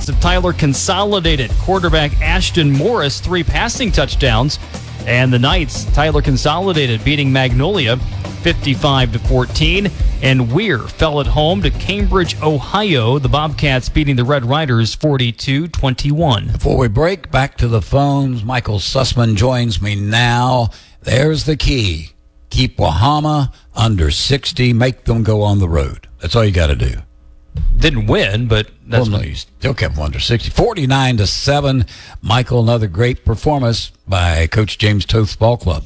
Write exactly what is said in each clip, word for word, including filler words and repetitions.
Knights of Tyler consolidated. Quarterback Ashton Morris, three passing touchdowns. And the Knights, Tyler consolidated, beating Magnolia fifty-five to fourteen. And Weir fell at home to Cambridge, Ohio. The Bobcats beating the Red Riders forty-two twenty-one. Before we break, back to the phones. Michael Sussman joins me now. There's the key. Keep Wahama under sixty. Make them go on the road. That's all you got to do. Didn't win, but that's well, no, you still kept them under sixty. forty-nine to seven. Michael, another great performance by Coach James Toth's ball club.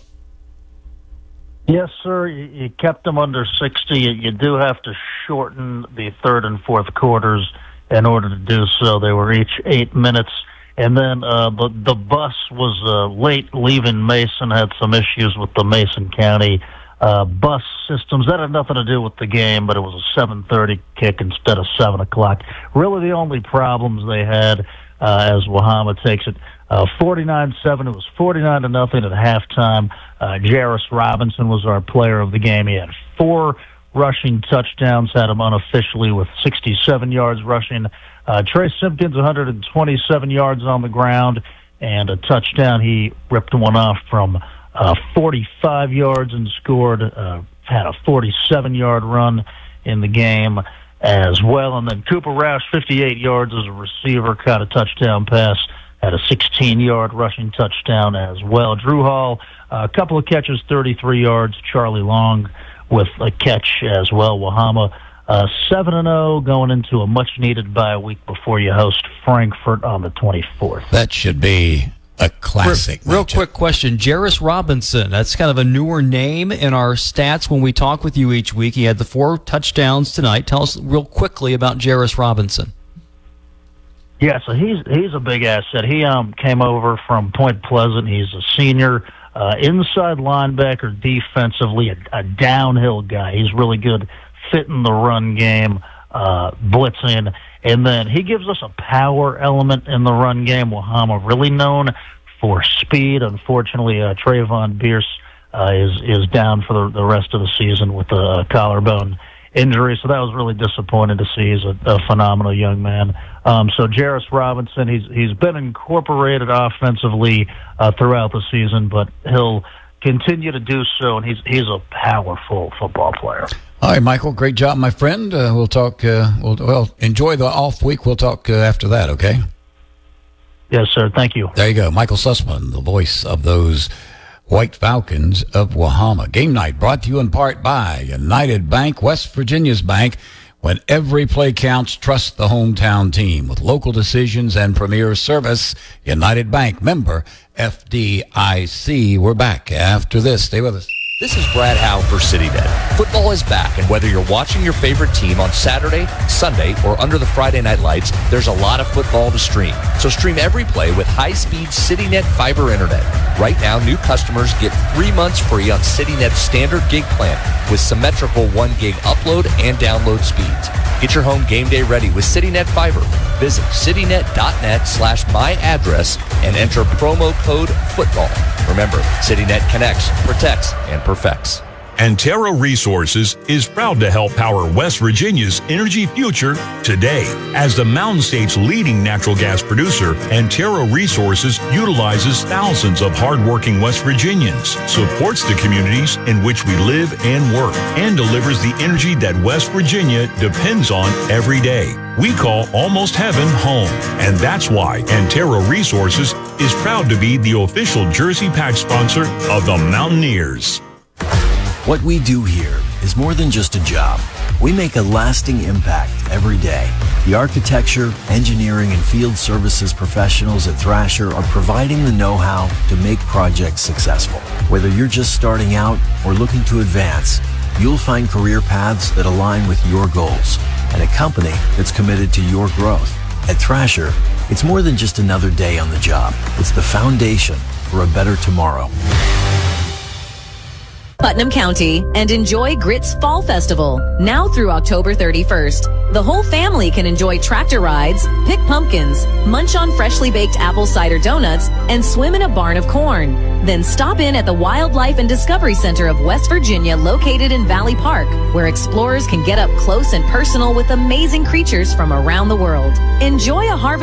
Yes, sir. You, you kept them under sixty. You, you do have to shorten the third and fourth quarters in order to do so. They were each eight minutes. And then uh, the, the bus was uh, late leaving Mason, had some issues with the Mason County uh, bus systems. That had nothing to do with the game, but it was a seven thirty kick instead of seven o'clock. Really the only problems they had uh, as Wahama takes it uh, forty-nine seven. It was forty-nine to nothing at halftime. Uh, Jairus Robinson was our player of the game. He had four rushing touchdowns, had him unofficially with sixty-seven yards rushing. Uh, Trey Simpkins, one hundred twenty-seven yards on the ground and a touchdown. He ripped one off from uh, forty-five yards and scored, uh, had a forty-seven-yard run in the game as well. And then Cooper Roush, fifty-eight yards as a receiver, caught a touchdown pass, had a sixteen-yard rushing touchdown as well. Drew Hall, a couple of catches, thirty-three yards. Charlie Long with a catch as well. Wahama uh, seven and oh going into a much-needed bye week before you host Frankfort on the twenty-fourth. That should be a classic. Real, real quick question. Jairus Robinson, that's kind of a newer name in our stats when we talk with you each week. He had the four touchdowns tonight. Tell us real quickly about Jairus Robinson. Yeah, so he's he's a big asset. He um came over from Point Pleasant. He's a senior. Uh, inside linebacker defensively, a, a downhill guy. He's really good fitting the run game, uh, blitzing. And then he gives us a power element in the run game. Wahama really known for speed. Unfortunately, uh, Trayvon Bierce uh, is, is down for the, the rest of the season with a, a collarbone injury. So that was really disappointing to see. He's a, a phenomenal young man. Um, so Jairus Robinson, he's he's been incorporated offensively uh, throughout the season, but he'll continue to do so, and he's he's a powerful football player. All right, Michael, great job, my friend. Uh, we'll talk. Uh, we'll well enjoy the off week. We'll talk uh, after that. Okay. Yes, sir. Thank you. There you go, Michael Sussman, the voice of those White Falcons of Wahama. Game night brought to you in part by United Bank, West Virginia's bank. When every play counts, trust the hometown team. With local decisions and premier service, United Bank, member F D I C. We're back after this. Stay with us. This is Brad Howe for CityNet. Football is back, and whether you're watching your favorite team on Saturday, Sunday, or under the Friday night lights, there's a lot of football to stream. So stream every play with high-speed CityNet fiber internet. Right now, new customers get three months free on CityNet's standard gig plan with symmetrical one gig upload and download speeds. Get your home game day ready with CityNet Fiber. Visit citynet.net slash my address and enter promo code football. Remember, CityNet connects, protects, and perfects. Antero Resources is proud to help power West Virginia's energy future today. As the Mountain State's leading natural gas producer, Antero Resources utilizes thousands of hardworking West Virginians, supports the communities in which we live and work, and delivers the energy that West Virginia depends on every day. We call Almost Heaven home, and that's why Antero Resources is proud to be the official jersey patch sponsor of the Mountaineers. What we do here is more than just a job. We make a lasting impact every day. The architecture, engineering, and field services professionals at Thrasher are providing the know-how to make projects successful. Whether you're just starting out or looking to advance, you'll find career paths that align with your goals and a company that's committed to your growth. At Thrasher, it's more than just another day on the job. It's the foundation for a better tomorrow. Putnam County, and enjoy Grits Fall Festival, now through October thirty-first. The whole family can enjoy tractor rides, pick pumpkins, munch on freshly baked apple cider donuts, and swim in a barn of corn. Then stop in at the Wildlife and Discovery Center of West Virginia, located in Valley Park, where explorers can get up close and personal with amazing creatures from around the world. Enjoy a harvest